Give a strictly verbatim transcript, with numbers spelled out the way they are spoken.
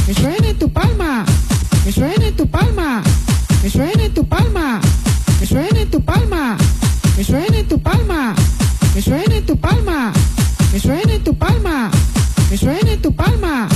que suene tu palma, que suene tu palma, que suene tu palma, que suene tu palma, que suene tu palma, que suene tu palma, que suene tu palma, que suene tu palma.